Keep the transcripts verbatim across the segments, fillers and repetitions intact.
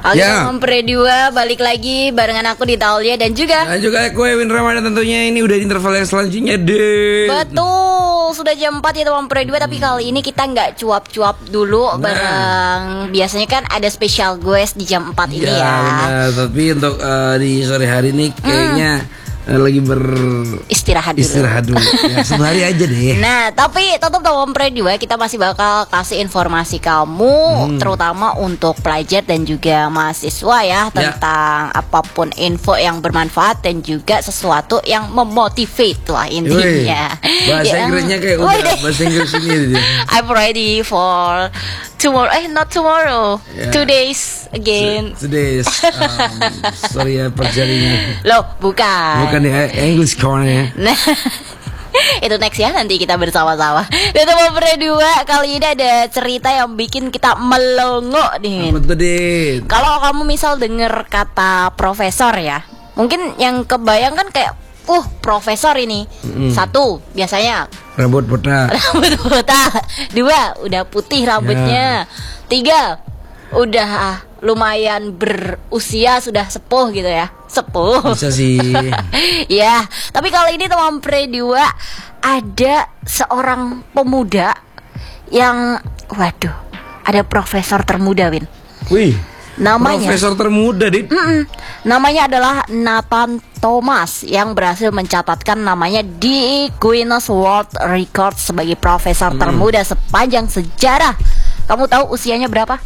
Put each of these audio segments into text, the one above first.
Oke, Ya. Mempre dua balik lagi barengan aku di Taulia dan juga Dan juga aku Ewin Ramadan tentunya. Ini udah di interval yang selanjutnya deh. betul sudah jam empat ya teman Mempre dua, tapi kali ini kita nggak cuap-cuap dulu Nah. bareng. Biasanya kan ada special guest di jam empat ini Ya, ya. benar. Tapi untuk eh, di sore hari ini kayaknya eh, lagi Istirahat dulu. beristirahat dulu. Ya, sehari aja deh. Nah, tapi tetap teman Mempre dua kita masih bakal kasih informasi kamu terutama untuk pelajar dan juga mahasiswa ya tentang apapun info yang bermanfaat dan juga sesuatu yang memotivate lah intinya. Wih, bahasa Ya. Inggrisnya kayak Wih udah deh. bahasa Inggris ini dia. I'm ready for tomorrow. Eh, not tomorrow. Yeah. Two days again. Today is, um, sorry ya perjalanan. Loh, bukan. Bukan ya English corner ya. Nah, itu next ya, nanti kita bersama-sama. Dan teman berdua kali ini ada cerita yang bikin kita melongo nih. Apa tuh, Dit? Kalau kamu misal denger kata profesor ya, mungkin yang kebayang kan kayak, uh profesor ini. Mm-mm. Satu, biasanya Rambut botak. rambut botak. Dua, udah putih rambutnya. Tiga, udah lumayan berusia, sudah sepuh gitu ya. Sepuh. Bisa sih. Ya, tapi kali ini teman Pre dua ada seorang pemuda yang, waduh, ada profesor termuda, Win. Wih. Namanya Profesor termuda, Dit. Mm-mm. Namanya adalah Nathan Thomas yang berhasil mencatatkan namanya di Guinness World Record sebagai profesor termuda sepanjang sejarah. Kamu tahu usianya berapa?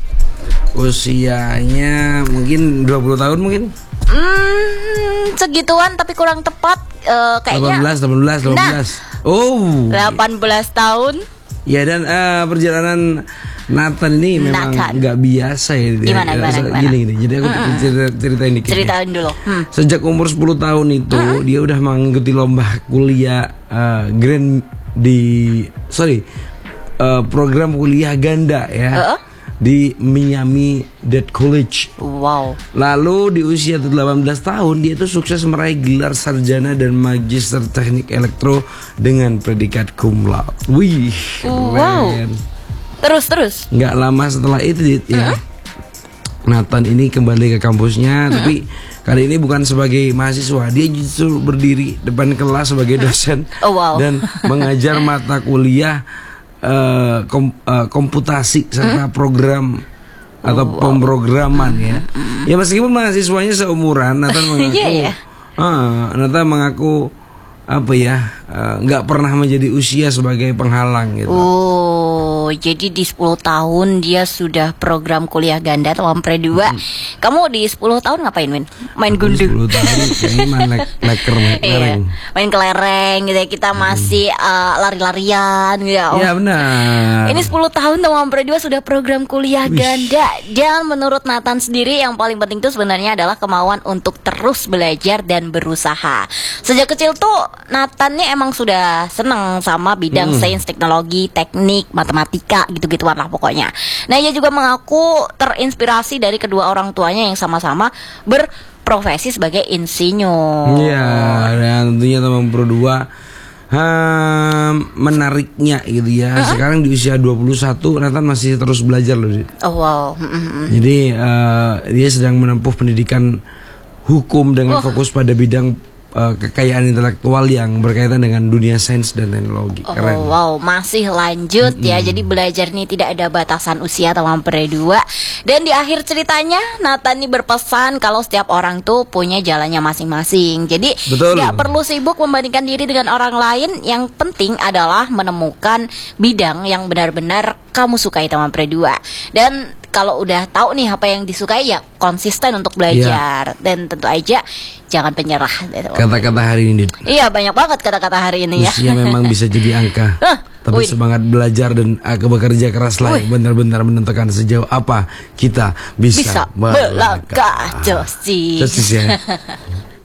Usianya mungkin dua puluh tahun mungkin. Hmm, segituan tapi kurang tepat. Eh, kayaknya delapan belas, delapan belas, delapan belas. Oh. delapan belas tahun. Ya, dan eh, perjalanan Nathan ini memang Nathan. nggak biasa ya. dia. Gimana, gimana, So, gimana? Gini, gini. Jadi aku cerita, ceritain dikit. ya. Ceritain dulu. Hmm. Sejak umur sepuluh tahun itu dia udah mengikuti lomba kuliah eh, grand di sorry eh, program kuliah ganda ya Uh-uh. di Miami Dade College. Wow. Lalu di usia delapan belas tahun dia tuh sukses meraih gelar sarjana dan magister teknik elektro dengan predikat cum laude. Wih, Wow. keren. Terus terus. Nggak lama setelah itu Dit, ya Nathan ini kembali ke kampusnya, tapi kali ini bukan sebagai mahasiswa, dia justru berdiri depan kelas sebagai dosen Oh, wow. dan mengajar mata kuliah eh, kom- eh, komputasi serta program atau pemrograman ya. Ya meskipun mahasiswanya seumuran, Nathan mengaku, Iya, ya. ah, Nathan mengaku apa ya, eh, nggak pernah menjadi usia sebagai penghalang gitu. Oh, jadi di sepuluh tahun dia sudah program kuliah ganda teman Pre dua. Kamu di sepuluh tahun ngapain, Win? Main gundu. sepuluh tahun kayaknya main lek- leker main Iya, lereng. main kelereng gitu ya. Kita masih eh, lari-larian gitu ya. Oh. Ya benar. Ini sepuluh tahun teman Pre dua sudah program kuliah Wish. ganda. Dan menurut Nathan sendiri yang paling penting itu sebenarnya adalah kemauan untuk terus belajar dan berusaha. Sejak kecil tuh Nathan nih emang sudah seneng sama bidang sains, teknologi, teknik, matematika gitu-gituan lah pokoknya. Nah, ia juga mengaku terinspirasi dari kedua orang tuanya yang sama-sama berprofesi sebagai insinyur. Iya, dan tentunya teman Pro dua hmm, menariknya gitu ya. Sekarang di usia dua puluh satu Nathan masih terus belajar loh. Dit. Oh wow. Mm-mm. Jadi eh, dia sedang menempuh pendidikan hukum dengan fokus pada bidang eh, kekayaan intelektual yang berkaitan dengan dunia sains dan teknologi. Oh Keren. wow, masih lanjut ya. Jadi belajar ini tidak ada batasan usia teman Pre dua. Dan di akhir ceritanya Nathan ini berpesan kalau setiap orang tuh punya jalannya masing-masing. Jadi Betul. nggak perlu sibuk membandingkan diri dengan orang lain. Yang penting adalah menemukan bidang yang benar-benar kamu sukai teman Pre dua. Dan kalau udah tahu nih apa yang disukai ya konsisten untuk belajar. Dan tentu aja jangan penyerah. Kata-kata hari ini, Dit. Iya, banyak banget kata-kata hari ini ya. Usia memang bisa jadi angka. Hah, Tapi wih. semangat belajar dan uh, bekerja keras lah yang benar-benar menentukan sejauh apa kita bisa, Bisa melangkah. melangkah. Josi. Josis ya.